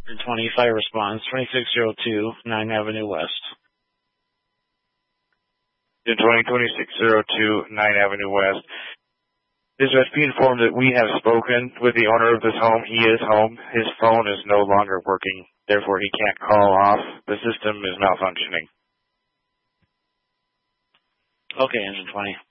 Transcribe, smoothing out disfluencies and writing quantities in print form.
20 fire response, 2602 9 Avenue West. 2602 9 Avenue West. Dispatch, be informed that we have spoken with the owner of this home. He is home. His phone is no longer working. Therefore, he can't call off. The system is malfunctioning. Okay, Engine 20.